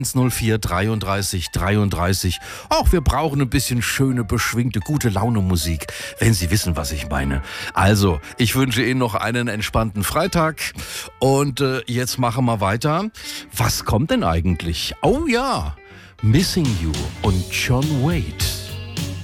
04 33 33. Auch wir brauchen ein bisschen schöne, beschwingte, gute Laune Musik, wenn Sie wissen, was ich meine. Also, ich wünsche Ihnen noch einen entspannten Freitag und jetzt machen wir weiter. Was kommt denn eigentlich? Oh ja, Missing You und John Waite.